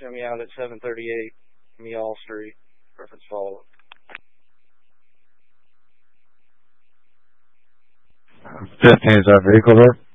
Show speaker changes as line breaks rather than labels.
Send me out at 738 Meal Street. Reference follow-up.
15, is that vehicle there?